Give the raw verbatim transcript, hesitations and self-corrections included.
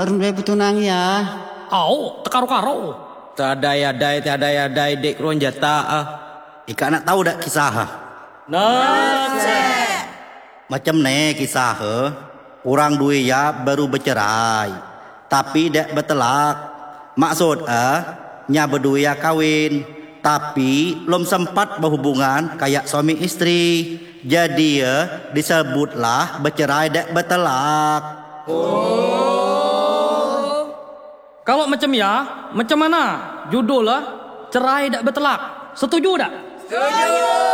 Arun bae putunang ya. Au, tekaro-karo. Tadai-adai, tadai-adai dek kron jata ah. Ika nak tahu dak kisah ha? Nah, Macam ne kisah ha? Orang dua ya baru bercerai, tapi dak bertelak. Maksud ah, nya berdua ya kawin, tapi belum sempat berhubungan kayak suami istri. Jadi ya disebutlah bercerai dak bertelak. kalau macam ya, macam mana? Judul lah, cerai tak bertelak. Setuju tak? Setuju.